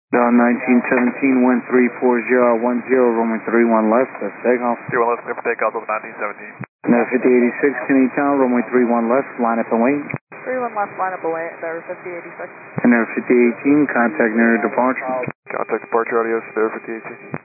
Down 1917, 134010, runway 31 left, that's takeoff. 31 left, clear for takeoff over 1917. Now 5086, Kenny Town, runway 31 left, line up and wait. 31 left, line up and wait, there 5086. And now 5018, contact near departure. Contact departure audio, 5018.